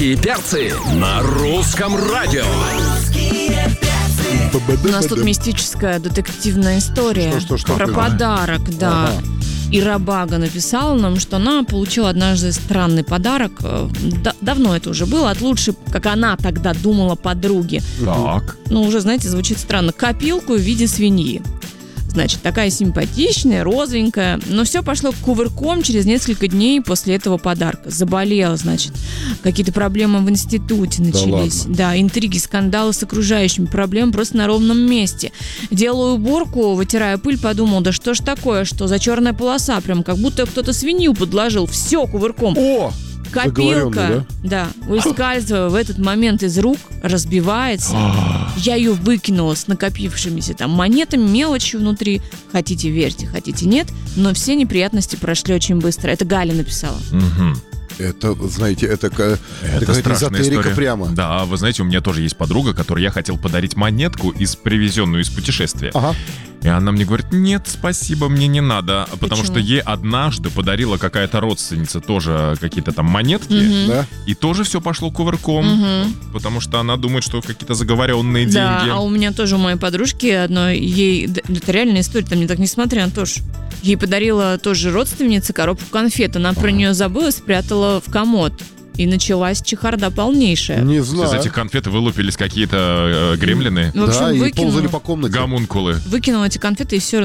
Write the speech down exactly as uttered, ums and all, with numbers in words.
И перцы на русском радио. У нас тут мистическая детективная история. Что, что, что? Про подарок, да. Ага. Ирабага написала нам, что она получила однажды странный подарок. Д- давно это уже было. От лучшей, как она тогда думала, подруги. Так. Ну, уже, знаете, звучит странно. Копилку в виде свиньи. Значит, такая симпатичная, розовенькая. Но все пошло кувырком через несколько дней после этого подарка. Заболела, значит. Какие-то проблемы в институте начались. Да, да, интриги, скандалы с окружающими. Проблемы просто на ровном месте. Делаю уборку, вытирая пыль, подумал, да что ж такое, что за черная полоса? Прям как будто кто-то свинью подложил. Все кувырком. О! Копилка, да, выскальзывая в этот момент из рук, разбивается. Я ее выкинула с накопившимися там монетами, мелочью внутри. Хотите верьте, хотите нет, но все неприятности прошли очень быстро. Это Галя написала. Угу. Это, знаете, это, это, Это страшная эзотерика история. прямо. Да, вы знаете, у меня тоже есть подруга, которой я хотел подарить монетку, из привезенную из путешествия. Ага. И она мне говорит: нет, спасибо, мне не надо. Потому Почему? что ей однажды подарила какая-то родственница тоже какие-то там монетки. Мгм. Да? И тоже все пошло кувырком. Мгм. Потому что она думает, что какие-то заговоренные Да, деньги. а у меня тоже у моей подружки одной, ей, д- это реальная история, там не так несмотря на то, что ей подарила тоже родственница коробку конфет, она про нее забыла, спрятала в комод. И началась чехарда полнейшая. Не Из знаю. этих конфет вылупились какие-то э, гремлины, В общем, Да, и выкинула, ползали по комнате. гомункулы. выкинула эти конфеты и все